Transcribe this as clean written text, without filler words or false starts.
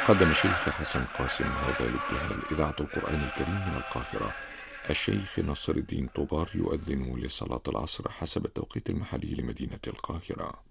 قدم الشيخ حسن قاسم هذا الابتهال إذاعة القرآن الكريم من القاهرة. الشيخ نصر الدين طوبار يؤذن لصلاة العصر حسب التوقيت المحلي لمدينة القاهرة.